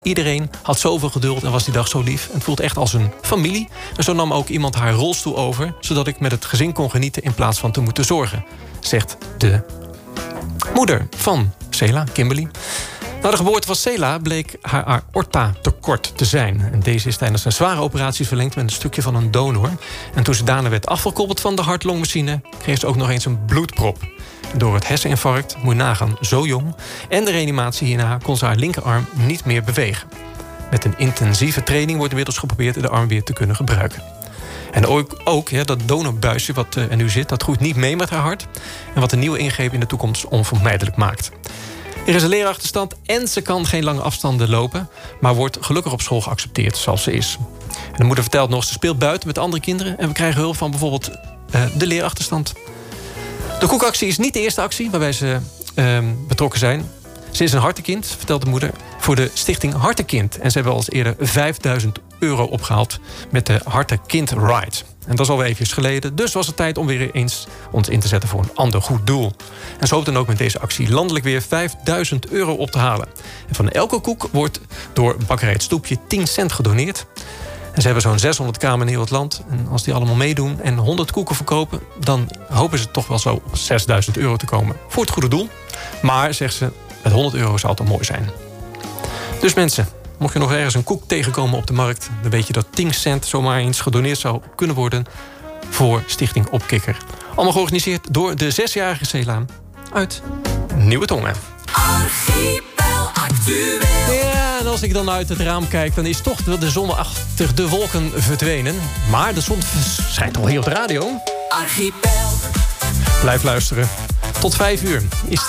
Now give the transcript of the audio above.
Iedereen had zoveel geduld en was die dag zo lief. En het voelt echt als een familie. En zo nam ook iemand haar rolstoel over, zodat ik met het gezin kon genieten in plaats van te moeten zorgen, zegt de moeder van Sela, Kimberly. Na de geboorte van Sela bleek haar aorta tekort te zijn. En deze is tijdens een zware operatie verlengd met een stukje van een donor. En toen ze daarna werd afgekoppeld van de hart-longmachine, kreeg ze ook nog eens een bloedprop. Door het herseninfarct, moet je nagaan, zo jong, en de reanimatie hierna kon ze haar linkerarm niet meer bewegen. Met een intensieve training wordt inmiddels geprobeerd de arm weer te kunnen gebruiken. En ook dat donorbuisje wat er nu zit, dat groeit niet mee met haar hart. En wat een nieuwe ingreep in de toekomst onvermijdelijk maakt. Er is een leerachterstand en ze kan geen lange afstanden lopen, maar wordt gelukkig op school geaccepteerd zoals ze is. En de moeder vertelt nog, ze speelt buiten met andere kinderen en we krijgen hulp van bijvoorbeeld de leerachterstand. De koekactie is niet de eerste actie waarbij ze betrokken zijn. Ze is een hartenkind, vertelt de moeder, voor de stichting Hartenkind. En ze hebben al eens eerder €5.000 opgehaald met de Hartenkind Ride. En dat is alweer even geleden. Dus was het tijd om weer eens ons in te zetten voor een ander goed doel. En ze hoopt dan ook met deze actie landelijk weer €5.000 op te halen. En van elke koek wordt door bakkerij Het Stoepje 10 cent gedoneerd. En ze hebben zo'n 600 kramen in heel het land. En als die allemaal meedoen en 100 koeken verkopen, dan hopen ze toch wel zo op €6.000 te komen voor het goede doel. Maar, zegt ze, met €100 zou het al mooi zijn. Dus mensen, mocht je nog ergens een koek tegenkomen op de markt, dan weet je dat 10 cent zomaar eens gedoneerd zou kunnen worden voor Stichting Opkikker. Allemaal georganiseerd door de 6-jarige Sela uit Nieuwe Tongen. Archipel Actueel. Ja, en als ik dan uit het raam kijk, dan is toch de zon achter de wolken verdwenen. Maar de zon schijnt al hier op de radio. Archipel. Blijf luisteren. Tot 5 uur is